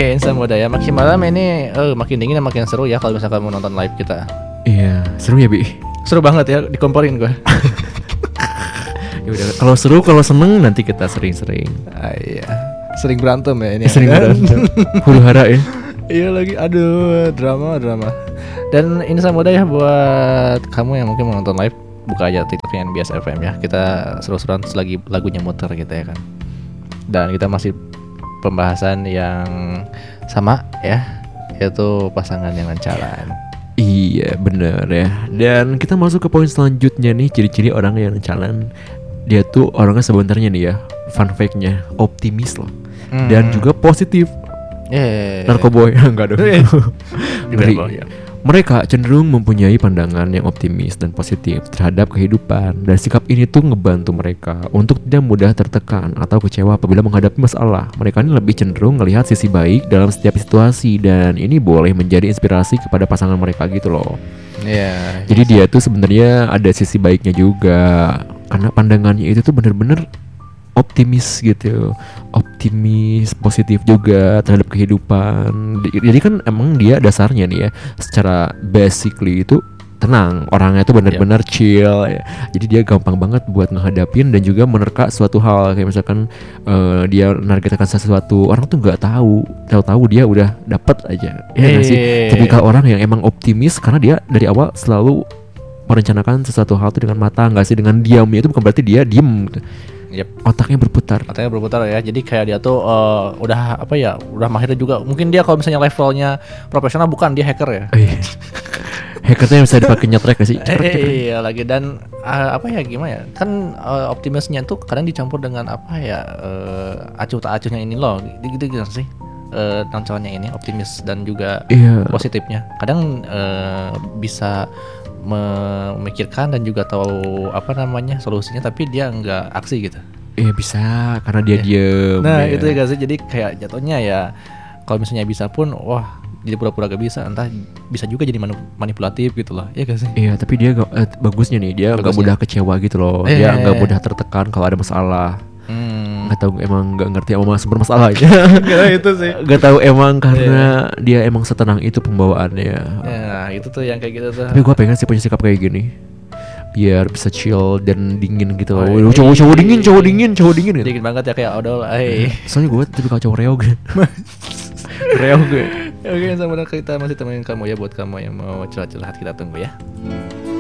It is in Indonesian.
Oke, insan muda ya. Makin malam ini makin dingin dan makin seru ya kalau misalkan mau nonton live kita. Iya, seru ya Bi. Seru banget ya, dikomporin gue. Ya udah, kalau seru, kalau seneng nanti kita sering-sering. Iya. Sering berantem ya ini. Sering kan? berantem. Huru-hara ya. Iya lagi, aduh, drama. Dan insan muda ya buat kamu yang mungkin mau nonton live, buka aja TikToknya NBS FM ya. Kita seru-seruan selagi lagunya muter gitu ya kan. Dan kita masih pembahasan yang sama ya, yaitu pasangan yang lancaran. Iya bener ya. Dan kita masuk ke poin selanjutnya nih, ciri-ciri orang yang lancaran. Dia tuh orangnya sebenarnya nih ya, fun fact-nya optimis loh. Dan juga positif. Narkoboy enggak dong. Mereka cenderung mempunyai pandangan yang optimis dan positif terhadap kehidupan, dan sikap ini tuh ngebantu mereka untuk tidak mudah tertekan atau kecewa apabila menghadapi masalah. Mereka ini lebih cenderung melihat sisi baik dalam setiap situasi, dan ini boleh menjadi inspirasi kepada pasangan mereka gitu loh. Iya. Jadi dia tuh sebenarnya ada sisi baiknya juga, karena pandangannya itu tuh bener-bener optimis gitu, optimis positif juga terhadap kehidupan. Jadi kan emang dia dasarnya nih ya, secara basically itu tenang, orangnya tuh benar-benar chill ya. Jadi dia gampang banget buat ngehadapin dan juga menerka suatu hal, kayak misalkan dia menargetkan sesuatu, orang tuh nggak tahu dia udah dapet aja. Ya nggak sih, tipikal orang yang emang optimis karena dia dari awal selalu merencanakan sesuatu hal tuh dengan matang, nggak sih dengan diamnya itu bukan berarti dia diem gitu. Yep. Otaknya berputar Ya. Jadi kayak dia tuh udah apa ya, udah mahir juga. Mungkin dia kalau misalnya levelnya profesional, bukan dia hacker ya. Hackernya bisa dipakai nyetrek gak sih? Iya lagi. Dan apa ya, gimana ya, kan optimisnya tuh kadang dicampur dengan apa ya, acuh tak acuhnya ini loh, gitu sih. Nancolannya ini optimis dan juga positifnya. Kadang bisa memikirkan dan juga tahu apa namanya solusinya, tapi dia nggak aksi gitu. Iya bisa, karena dia diem. Nah itu ya sih, jadi kayak jatuhnya ya, kalau misalnya bisa pun wah jadi pura-pura gak bisa, entah bisa juga jadi manipulatif gitu loh, ya gak sih? Iya, tapi dia bagusnya nih, dia nggak mudah kecewa gitu loh. Dia nggak mudah tertekan kalau ada masalah. Nggak tahu, emang nggak ngerti sama sumber masalahnya. Itu sih. Nggak tahu emang karena dia emang setenang itu pembawaannya. Ya itu tuh yang kayak gitu tuh. Tapi gue pengen sih punya sikap kayak gini, biar bisa chill dan dingin gitu loh. Cowok dingin gitu. Dingin banget ya, kayak odol. Soalnya gue tipikal cowok reog gitu. Reog gue. Oke, sama kita masih temenin kamu ya, buat kamu yang mau curhat-curhat, kita tunggu ya.